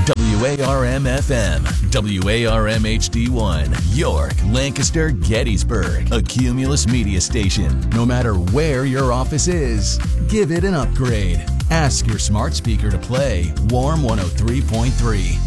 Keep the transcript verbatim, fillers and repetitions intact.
W A R M F M, W A R M H D one, York, Lancaster, Gettysburg, a Cumulus media station. No matter where your office is, give it an upgrade. Ask your smart speaker to play Warm one oh three point three.